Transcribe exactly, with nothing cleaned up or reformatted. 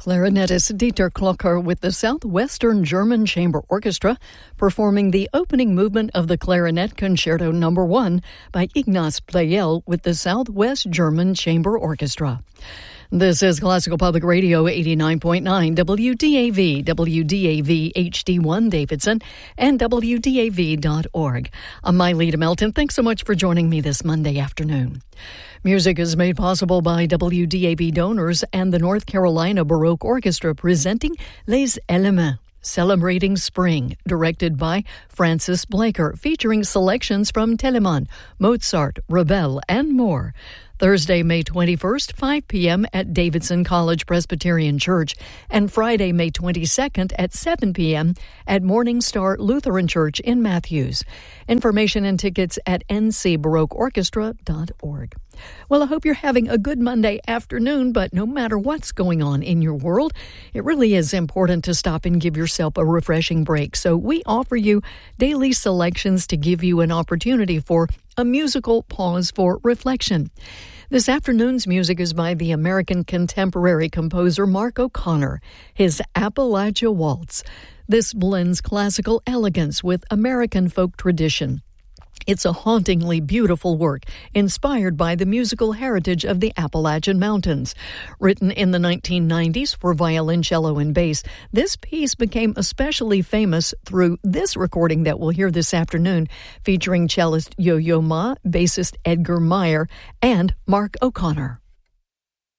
clarinetist Dieter Klocker with the Southwestern German Chamber Orchestra performing the opening movement of the Clarinet Concerto Number One by Ignaz Pleyel with the Southwest German Chamber Orchestra. This is Classical Public Radio eighty-nine point nine, W D A V, W D A V H D one Davidson, and W D A V dot org. I'm Myleta Melton. Thanks so much for joining me this Monday afternoon. Music is made possible by W D A V donors and the North Carolina Baroque Orchestra presenting Les Elements, Celebrating Spring, directed by Francis Blaker, featuring selections from Telemann, Mozart, Ravel, and more. Thursday, May twenty-first, five p.m. at Davidson College Presbyterian Church, and Friday, May twenty-second at seven p.m. at Morning Star Lutheran Church in Matthews. Information and tickets at n c baroque orchestra dot org. Well, I hope you're having a good Monday afternoon, but no matter what's going on in your world, it really is important to stop and give yourself a refreshing break. So we offer you daily selections to give you an opportunity for a musical pause for reflection. This afternoon's music is by the American contemporary composer Mark O'Connor, his Appalachia Waltz. This blends classical elegance with American folk tradition. It's a hauntingly beautiful work, inspired by the musical heritage of the Appalachian Mountains. Written in the nineteen nineties for violoncello and bass, this piece became especially famous through this recording that we'll hear this afternoon, featuring cellist Yo-Yo Ma, bassist Edgar Meyer, and Mark O'Connor.